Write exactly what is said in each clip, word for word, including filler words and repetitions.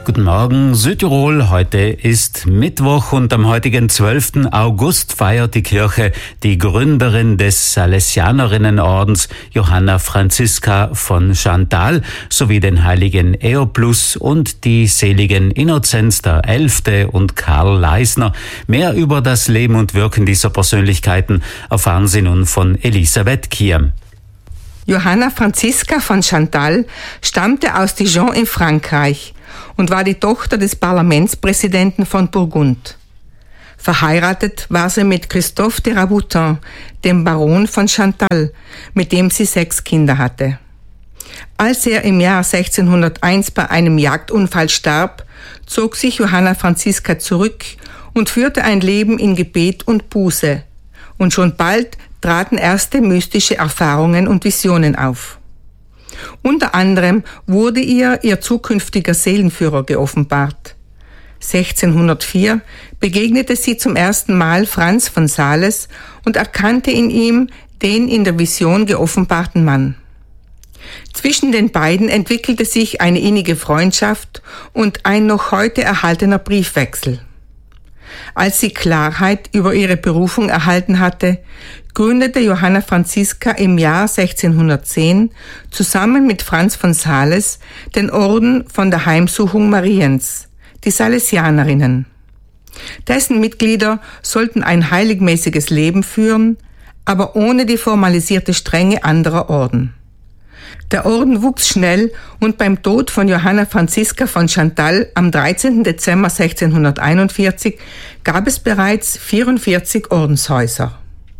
Guten Morgen, Südtirol. Heute ist Mittwoch und am heutigen zwölften August feiert die Kirche die Gründerin des Salesianerinnenordens, Johanna Franziska von Chantal, sowie den heiligen Eoplus und die seligen Innozenz der Elfte und Karl Leisner. Mehr über das Leben und Wirken dieser Persönlichkeiten erfahren Sie nun von Elisabeth Kiem. Johanna Franziska von Chantal stammte aus Dijon in Frankreich und war die Tochter des Parlamentspräsidenten von Burgund. Verheiratet war sie mit Christophe de Raboutin, dem Baron von Chantal, mit dem sie sechs Kinder hatte. Als er im Jahr sechzehnhunderteins bei einem Jagdunfall starb, zog sich Johanna Franziska zurück und führte ein Leben in Gebet und Buße. Und schon bald traten erste mystische Erfahrungen und Visionen auf. Unter anderem wurde ihr ihr zukünftiger Seelenführer geoffenbart. sechzehnhundertvier begegnete sie zum ersten Mal Franz von Sales und erkannte in ihm den in der Vision geoffenbarten Mann. Zwischen den beiden entwickelte sich eine innige Freundschaft und ein noch heute erhaltener Briefwechsel. Als sie Klarheit über ihre Berufung erhalten hatte, gründete Johanna Franziska im Jahr sechzehnhundertzehn zusammen mit Franz von Sales den Orden von der Heimsuchung Mariens, die Salesianerinnen. Dessen Mitglieder sollten ein heiligmäßiges Leben führen, aber ohne die formalisierte Strenge anderer Orden. Der Orden wuchs schnell und beim Tod von Johanna Franziska von Chantal am dreizehnten Dezember sechzehnhunderteinundvierzig gab es bereits vierundvierzig Ordenshäuser.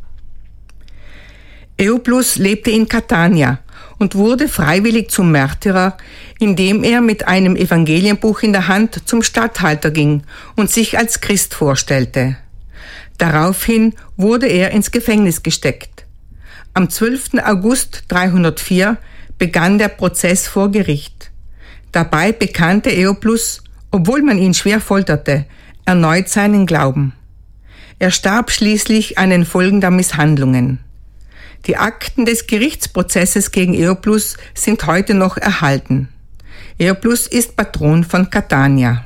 Eoplus lebte in Catania und wurde freiwillig zum Märtyrer, indem er mit einem Evangelienbuch in der Hand zum Statthalter ging und sich als Christ vorstellte. Daraufhin wurde er ins Gefängnis gesteckt. Am zwölften August dreihundertvier begann der Prozess vor Gericht. Dabei bekannte Eoplus, obwohl man ihn schwer folterte, erneut seinen Glauben. Er starb schließlich an den Folgen der Misshandlungen. Die Akten des Gerichtsprozesses gegen Eoplus sind heute noch erhalten. Eoplus ist Patron von Catania.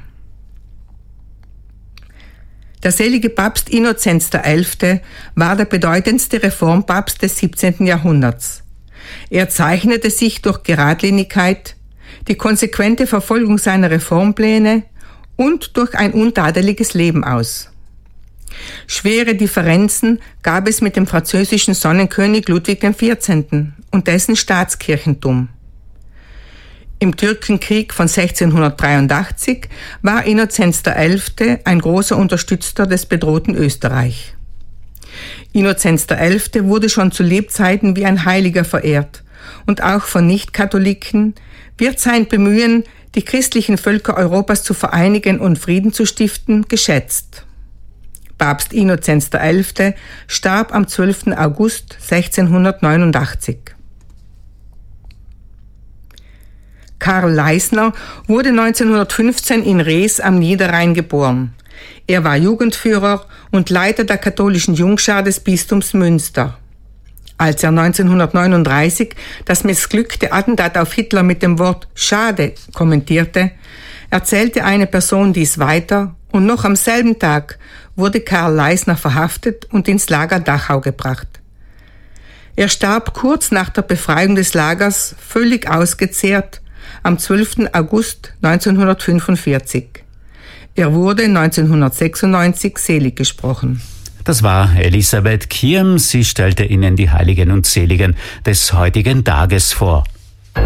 Der selige Papst Innozenz der Elfte war der bedeutendste Reformpapst des siebzehnten Jahrhunderts. Er zeichnete sich durch Geradlinigkeit, die konsequente Verfolgung seiner Reformpläne und durch ein untadeliges Leben aus. Schwere Differenzen gab es mit dem französischen Sonnenkönig Ludwig der vierzehnte. und dessen Staatskirchentum. Im Türkenkrieg von sechzehnhundertdreiundachtzig war Innozenz der Elfte ein großer Unterstützer des bedrohten Österreich. Innozenz der Elfte wurde schon zu Lebzeiten wie ein Heiliger verehrt und auch von Nicht-Katholiken wird sein Bemühen, die christlichen Völker Europas zu vereinigen und Frieden zu stiften, geschätzt. Papst Innozenz der Elfte starb am zwölften August sechzehnhundertneunundachtzig. Karl Leisner wurde neunzehnhundertfünfzehn in Rees am Niederrhein geboren. Er war Jugendführer und Leiter der katholischen Jungschar des Bistums Münster. Als er neunzehnhundertneununddreißig das missglückte Attentat auf Hitler mit dem Wort »Schade« kommentierte, erzählte eine Person dies weiter und noch am selben Tag wurde Karl Leisner verhaftet und ins Lager Dachau gebracht. Er starb kurz nach der Befreiung des Lagers völlig ausgezehrt am zwölften August neunzehnhundertfünfundvierzig. Er wurde neunzehnhundertsechsundneunzig selig gesprochen. Das war Elisabeth Kiem. Sie stellte Ihnen die Heiligen und Seligen des heutigen Tages vor.